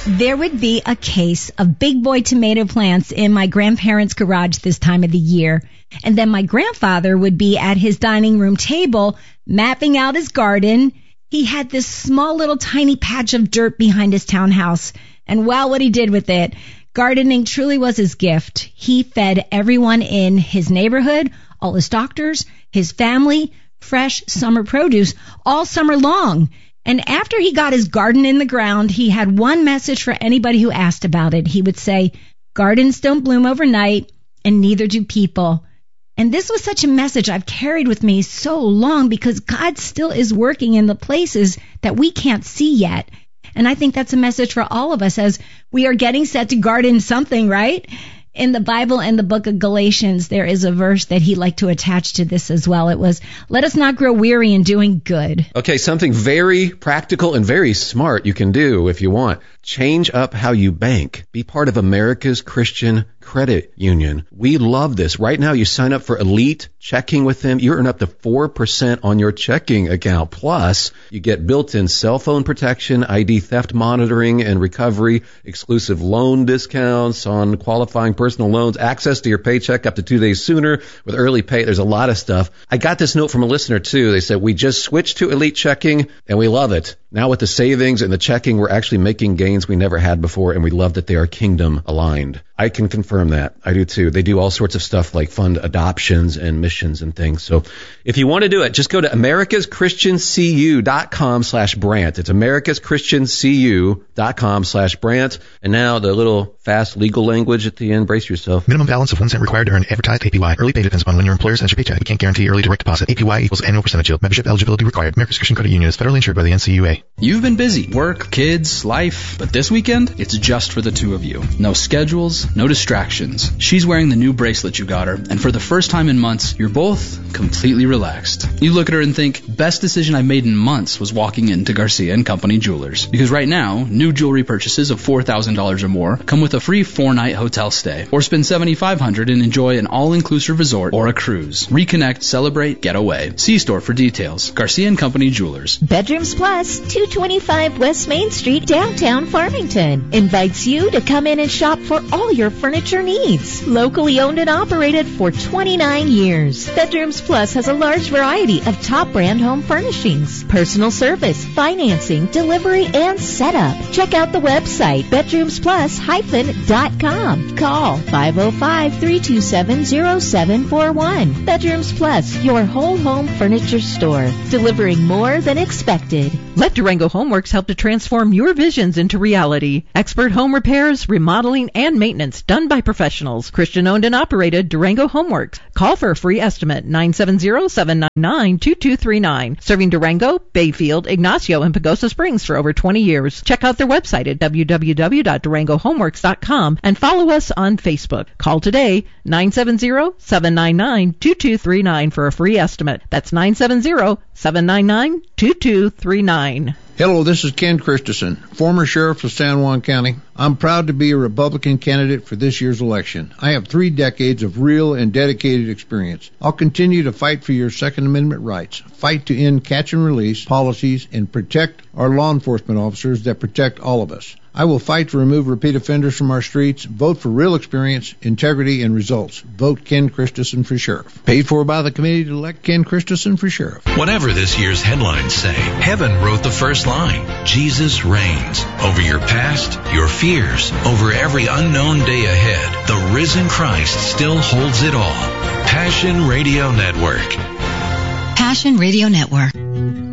There would be a case of big boy tomato plants in my grandparents' garage this time of the year. And then my grandfather would be at his dining room table mapping out his garden. He had this small little tiny patch of dirt behind his townhouse. And wow, what he did with it. Gardening truly was his gift. He fed everyone in his neighborhood, all his doctors, his family, fresh summer produce all summer long. And after he got his garden in the ground, he had one message for anybody who asked about it. He would say, gardens don't bloom overnight, and neither do people. And this was such a message I've carried with me so long because God still is working in the places that we can't see yet. And I think that's a message for all of us as we are getting set to garden something, right? In the Bible and the book of Galatians, there is a verse that he liked to attach to this as well. It was, let us not grow weary in doing good. Okay, something very practical and very smart you can do if you want. Change up how you bank. Be part of America's Christian Credit Union. We love this. Right now, you sign up for Elite Checking with them. You earn up to 4% on your checking account. Plus, you get built-in cell phone protection, ID theft monitoring and recovery, exclusive loan discounts on qualifying personal loans, access to your paycheck up to 2 days sooner with early pay. There's a lot of stuff. I got this note from a listener, too. They said, we just switched to Elite Checking, and we love it. Now with the savings and the checking, we're actually making gains we never had before, and we love that they are kingdom aligned. I can confirm that. I do too. They do all sorts of stuff like fund adoptions and missions and things. So if you want to do it, just go to americaschristiancu.com/Brant. It's americaschristiancu.com/Brant. And now the little fast legal language at the end. Brace yourself. Minimum balance of 1 cent required to earn advertised APY. Early pay depends upon when your employer sends your paycheck. We can't guarantee early direct deposit. APY equals annual percentage yield. Membership eligibility required. America's Christian Credit Union is federally insured by the NCUA. You've been busy. Work, kids, life. But this weekend, it's just for the two of you. No schedules, no distractions. She's wearing the new bracelet you got her, and for the first time in months, you're both completely relaxed. You look at her and think, best decision I've made in months was walking into Garcia & Company Jewelers. Because right now, new jewelry purchases of $4,000 or more come with a free 4-night hotel stay. Or spend $7,500 and enjoy an all-inclusive resort or a cruise. Reconnect, celebrate, get away. See store for details. Garcia & Company Jewelers. Bedrooms Plus, 225 West Main Street, downtown Farmington, invites you to come in and shop for all your furniture needs. Locally owned and operated for 29 years. Bedrooms Plus has a large variety of top brand home furnishings, personal service, financing, delivery, and setup. Check out the website, bedroomsplus-.com. Call 505-327-0741. Bedrooms Plus, your whole home furniture store, delivering more than expected. Let Durango Homeworks help to transform your visions into reality. Expert home repairs, remodeling, and maintenance done by professionals. Christian-owned and operated Durango Homeworks. Call for a free estimate, 970-799-2239. Serving Durango, Bayfield, Ignacio, and Pagosa Springs for over 20 years. Check out their website at www.durangohomeworks.com and follow us on Facebook. Call today, 970-799-2239 for a free estimate. That's 970-799-2239. Hello, this is Ken Christensen, former sheriff of San Juan County. I'm proud to be a Republican candidate for this year's election. I have 3 decades of real and dedicated experience. I'll continue to fight for your Second Amendment rights, fight to end catch and release policies, and protect our law enforcement officers that protect all of us. I will fight to remove repeat offenders from our streets, vote for real experience, integrity, and results. Vote Ken Christensen for sheriff. Paid for by the committee to elect Ken Christensen for sheriff. Whatever this year's headlines say, heaven wrote the first line. Jesus reigns. Over your past, your fears, over every unknown day ahead, the risen Christ still holds it all. Passion Radio Network. Passion Radio Network.